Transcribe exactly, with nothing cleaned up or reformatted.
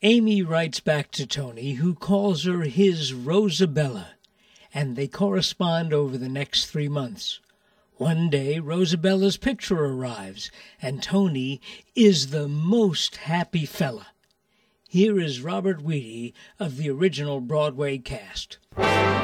Amy writes back to Tony, who calls her his Rosabella, and they correspond over the next three months. One day, Rosabella's picture arrives, and Tony is the most happy fella. Here is Robert Weedy of the original Broadway cast.